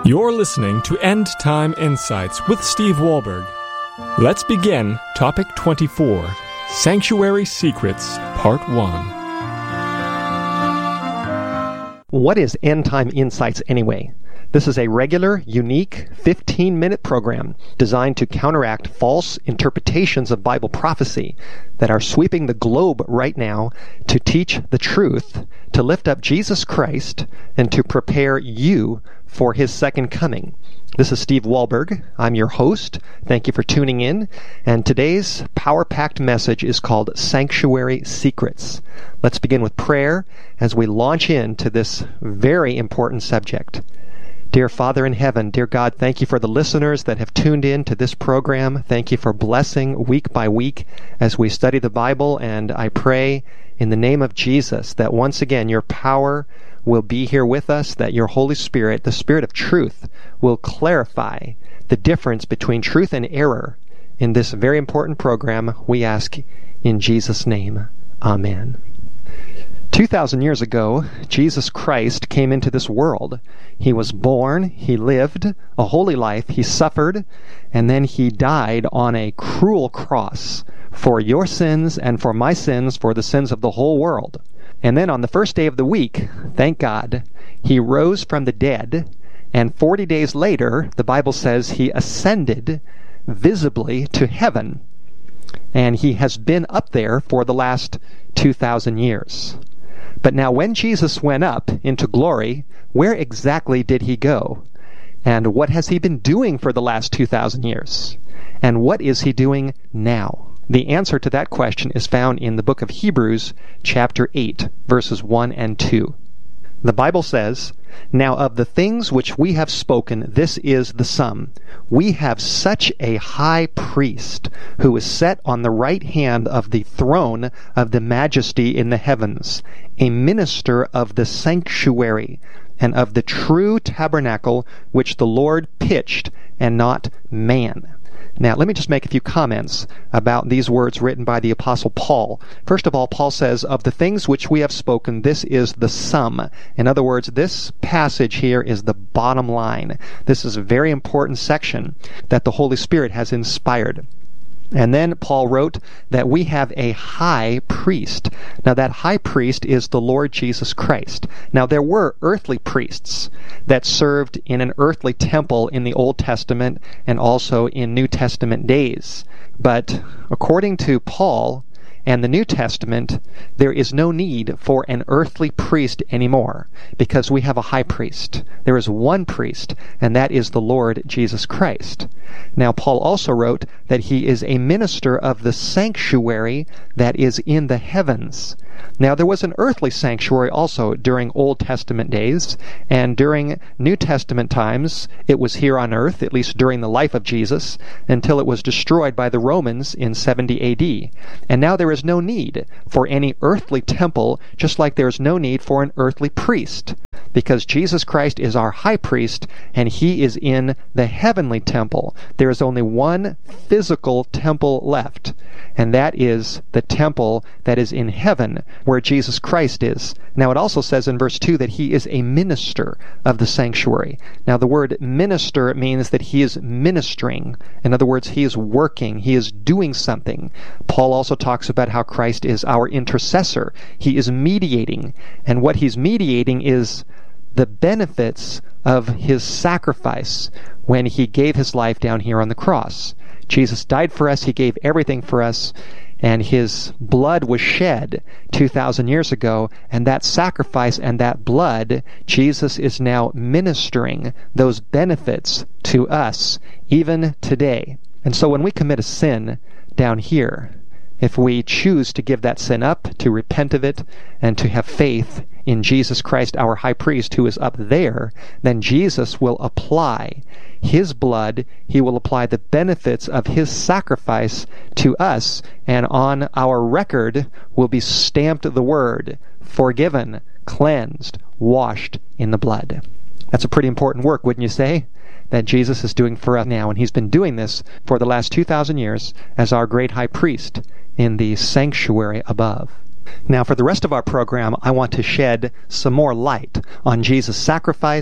You're listening to End Time Insights with Steve Wohlberg. Let's begin Topic 24, Sanctuary Secrets, Part 1. What is End Time Insights anyway? This is a regular, unique, 15-minute program designed to counteract false interpretations of Bible prophecy that are sweeping the globe right now to teach the truth, to lift up Jesus Christ, and to prepare you for His second coming. This is Steve Wohlberg. I'm your host. Thank you for tuning in. And today's power-packed message is called Sanctuary Secrets. Let's begin with prayer as we launch into this very important subject. Dear Father in heaven, dear God, thank you for the listeners that have tuned in to this program. Thank you for blessing week by week as we study the Bible. And I pray in the name of Jesus that once again your power will be here with us, that your Holy Spirit, the Spirit of truth, will clarify the difference between truth and error in this very important program. We ask in Jesus' name. Amen. 2,000 years ago, Jesus Christ came into this world. He was born, he lived a holy life, he suffered, and then he died on a cruel cross for your sins and for my sins, for the sins of the whole world. And then on the first day of the week, thank God, he rose from the dead, and 40 days later, the Bible says he ascended visibly to heaven, and he has been up there for the last 2,000 years. But now when Jesus went up into glory, where exactly did he go? And what has he been doing for the last 2,000 years? And what is he doing now? The answer to that question is found in the book of Hebrews, chapter 8, verses 1 and 2. The Bible says, "Now of the things which we have spoken, this is the sum. We have such a high priest, who is set on the right hand of the throne of the majesty in the heavens, a minister of the sanctuary, and of the true tabernacle which the Lord pitched, and not man." Now, let me just make a few comments about these words written by the Apostle Paul. First of all, Paul says, "Of the things which we have spoken, this is the sum." In other words, this passage here is the bottom line. This is a very important section that the Holy Spirit has inspired. And then Paul wrote that we have a high priest. Now that high priest is the Lord Jesus Christ. Now there were earthly priests that served in an earthly temple in the Old Testament and also in New Testament days. But according to Paul and the New Testament, there is no need for an earthly priest anymore because we have a high priest. There is one priest, and that is the Lord Jesus Christ. Now, Paul also wrote that he is a minister of the sanctuary that is in the heavens. Now, there was an earthly sanctuary also during Old Testament days, and during New Testament times, it was here on earth, at least during the life of Jesus, until it was destroyed by the Romans in 70 AD. And now there is no need for any earthly temple, just like there is no need for an earthly priest, because Jesus Christ is our high priest, and he is in the heavenly temple. There is only one physical temple left, and that is the temple that is in heaven, where Jesus Christ is. Now it also says in verse 2 that he is a minister of the sanctuary. Now the word minister means that he is ministering. In other words, he is working, he is doing something. Paul also talks about how Christ is our intercessor. He is mediating, and what he's mediating is the benefits of his sacrifice when he gave his life down here on the cross. Jesus died for us, he gave everything for us, and his blood was shed 2,000 years ago, and that sacrifice and that blood, Jesus is now ministering those benefits to us, even today. And so when we commit a sin down here, if we choose to give that sin up, to repent of it, and to have faith in Jesus Christ, our high priest, who is up there, then Jesus will apply his blood, he will apply the benefits of his sacrifice to us, and on our record will be stamped the word, forgiven, cleansed, washed in the blood. That's a pretty important work, wouldn't you say? That Jesus is doing for us now, and he's been doing this for the last 2,000 years as our great high priest in the sanctuary above. Now, for the rest of our program, I want to shed some more light on Jesus' sacrifice,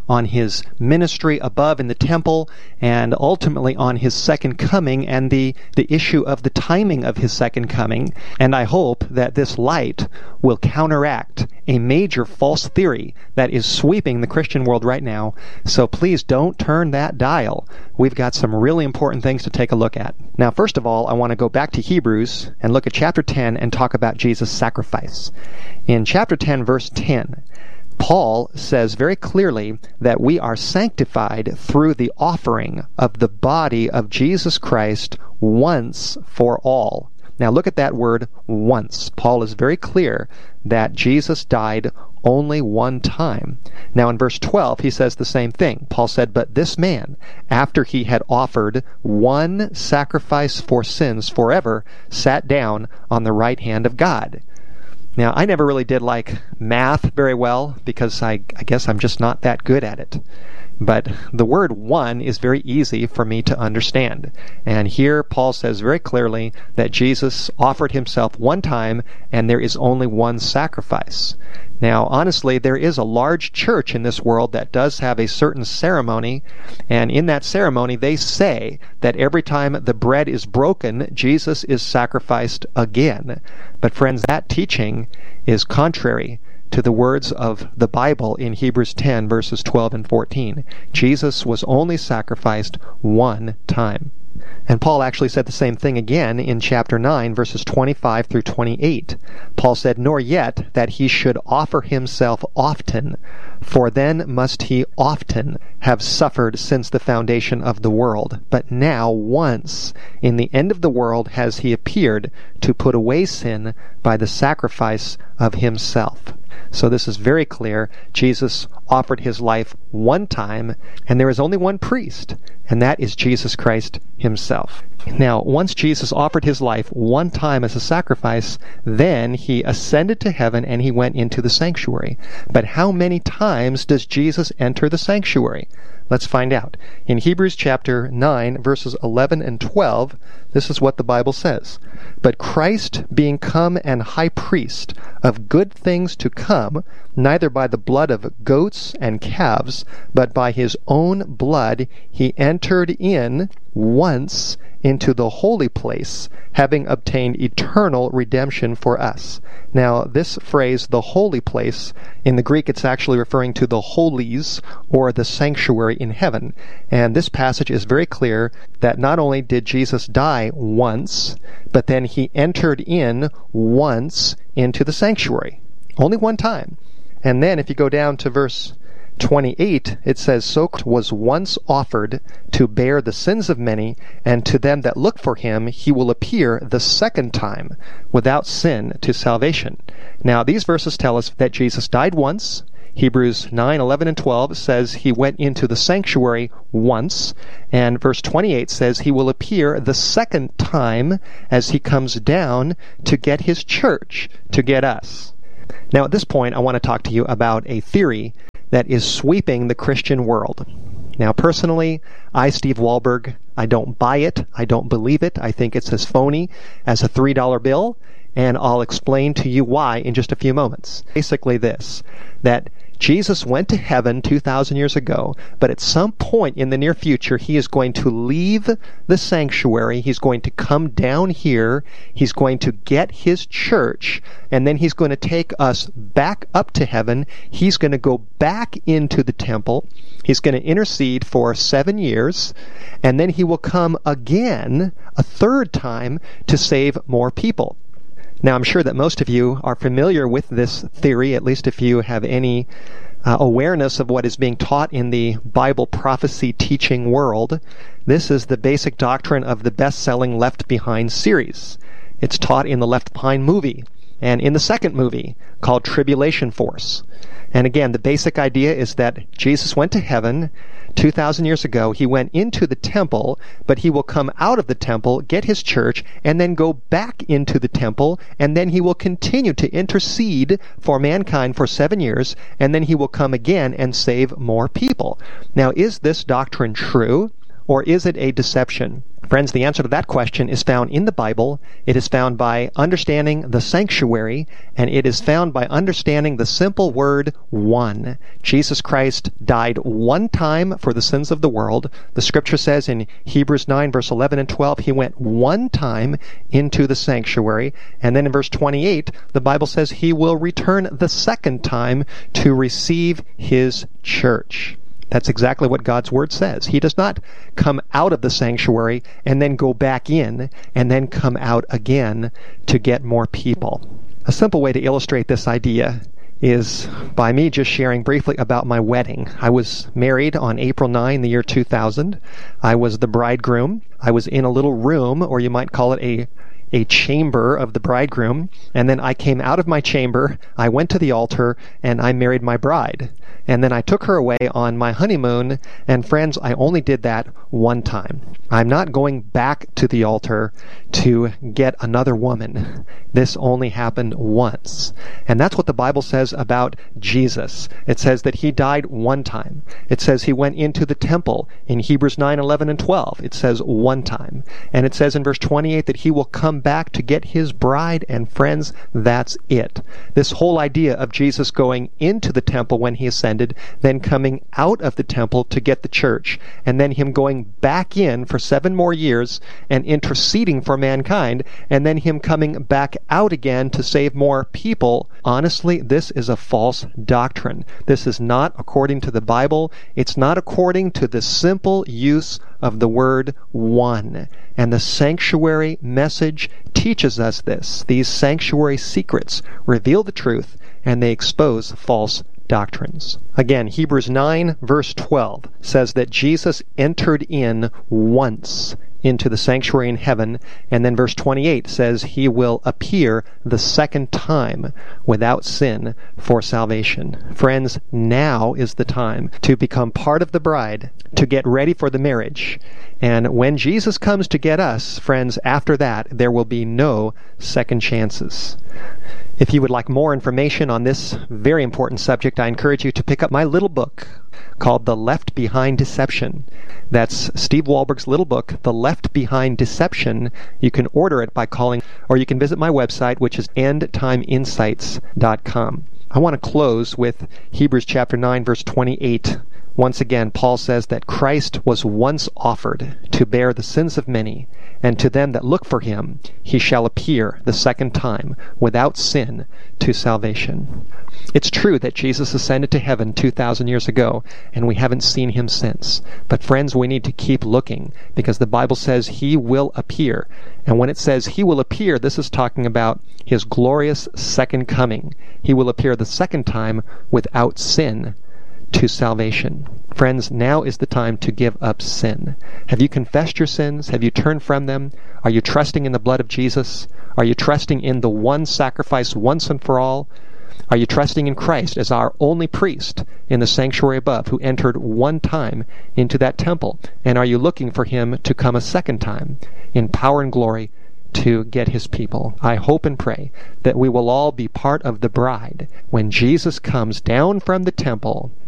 on his ministry above in the temple, and ultimately on his second coming and the issue of the timing of his second coming. And I hope that this light will counteract a major false theory that is sweeping the Christian world right now. So please don't turn that dial. We've got some really important things to take a look at. Now, first of all, I want to go back to Hebrews and look at chapter 10 and talk about Jesus' sacrifice. In chapter 10, verse 10, Paul says very clearly that we are sanctified through the offering of the body of Jesus Christ once for all. Now look at that word, once. Paul is very clear that Jesus died only one time. Now in verse 12 he says the same thing. Paul said, "But this man, after he had offered one sacrifice for sins forever, sat down on the right hand of God." Now, I never really did like math very well because I guess I'm just not that good at it. But the word one is very easy for me to understand. And here Paul says very clearly that Jesus offered himself one time and there is only one sacrifice. Now, honestly, there is a large church in this world that does have a certain ceremony, and in that ceremony they say that every time the bread is broken, Jesus is sacrificed again. But friends, that teaching is contrary to the words of the Bible in Hebrews 10, verses 12 and 14. Jesus was only sacrificed one time. And Paul actually said the same thing again in chapter 9, verses 25 through 28. Paul said, "Nor yet that he should offer himself often, for then must he often have suffered since the foundation of the world. But now once, in the end of the world, has he appeared to put away sin by the sacrifice of himself." So this is very clear. Jesus offered his life one time, and there is only one priest, and that is Jesus Christ himself. Now, once Jesus offered his life one time as a sacrifice, then he ascended to heaven and he went into the sanctuary. But how many times does Jesus enter the sanctuary? Let's find out. In Hebrews chapter 9, verses 11 and 12, this is what the Bible says. "But Christ, being come an high priest of good things to come, neither by the blood of goats and calves, but by his own blood, he entered in once into the holy place, having obtained eternal redemption for us." Now, this phrase, the holy place, in the Greek it's actually referring to the holies, or the sanctuary in heaven. And this passage is very clear that not only did Jesus die once, but then he entered in once into the sanctuary. Only one time. And then if you go down to verse 28, it says, "So was once offered to bear the sins of many, and to them that look for him he will appear the second time without sin to salvation." Now these verses tell us that Jesus died once. Hebrews 9, 11, and 12 says he went into the sanctuary once, and verse 28 says he will appear the second time as he comes down to get his church, to get us. Now at this point I want to talk to you about a theory that is sweeping the Christian world. Now personally, I, Steve Wohlberg, I don't buy it, I don't believe it, I think it's as phony as a $3 bill, and I'll explain to you why in just a few moments. Basically this, that Jesus went to heaven 2,000 years ago, but at some point in the near future, he is going to leave the sanctuary, he's going to come down here, he's going to get his church, and then he's going to take us back up to heaven, he's going to go back into the temple, he's going to intercede for 7 years, and then he will come again, a third time, to save more people. Now, I'm sure that most of you are familiar with this theory, at least if you have any awareness of what is being taught in the Bible prophecy teaching world. This is the basic doctrine of the best-selling Left Behind series. It's taught in the Left Behind movie and in the second movie called Tribulation Force. And again, the basic idea is that Jesus went to heaven 2,000 years ago. He went into the temple, but he will come out of the temple, get his church, and then go back into the temple, and then he will continue to intercede for mankind for 7 years, and then he will come again and save more people. Now, is this doctrine true, or is it a deception? Friends, the answer to that question is found in the Bible. It is found by understanding the sanctuary, and it is found by understanding the simple word one. Jesus Christ died one time for the sins of the world. The scripture says in Hebrews 9, verse 11 and 12, he went one time into the sanctuary. And then in verse 28, the Bible says he will return the second time to receive his church. That's exactly what God's Word says. He does not come out of the sanctuary and then go back in and then come out again to get more people. A simple way to illustrate this idea is by me just sharing briefly about my wedding. I was married on April 9, the year 2000. I was the bridegroom. I was in a little room, or you might call it a chamber of the bridegroom, and then I came out of my chamber, I went to the altar, and I married my bride. And then I took her away on my honeymoon, and friends, I only did that one time. I'm not going back to the altar to get another woman. This only happened once. And that's what the Bible says about Jesus. It says that he died one time. It says he went into the temple in Hebrews 9, 11, and 12. It says one time. And it says in verse 28 that he will come back to get his bride, and friends, that's it. This whole idea of Jesus going into the temple when he ascended, then coming out of the temple to get the church, and then him going back in for 7 more years and interceding for mankind, and then him coming back out again to save more people. Honestly, this is a false doctrine. This is not according to the Bible. It's not according to the simple use of the word one. And the sanctuary message teaches us this. These sanctuary secrets reveal the truth, and they expose false doctrines. Again, Hebrews 9, verse 12 says that Jesus entered in once into the sanctuary in heaven, and then verse 28 says he will appear the second time without sin for salvation. Friends, now is the time to become part of the bride, to get ready for the marriage. And when Jesus comes to get us, friends, after that, there will be no second chances. If you would like more information on this very important subject, I encourage you to pick up my little book called The Left Behind Deception. That's Steve Wohlberg's little book, The Left Behind Deception. You can order it by calling, or you can visit my website, which is endtimeinsights.com. I want to close with Hebrews chapter 9, verse 28. Once again, Paul says that Christ was once offered to bear the sins of many, and to them that look for him he shall appear the second time without sin to salvation. It's true that Jesus ascended to heaven 2,000 years ago, and we haven't seen him since. But friends, we need to keep looking, because the Bible says he will appear. And when it says he will appear, this is talking about his glorious second coming. He will appear the second time without sin to salvation. Friends, now is the time to give up sin. Have you confessed your sins? Have you turned from them? Are you trusting in the blood of Jesus? Are you trusting in the one sacrifice once and for all? Are you trusting in Christ as our only priest in the sanctuary above, who entered one time into that temple? And are you looking for him to come a second time in power and glory to get his people? I hope and pray that we will all be part of the bride when Jesus comes down from the temple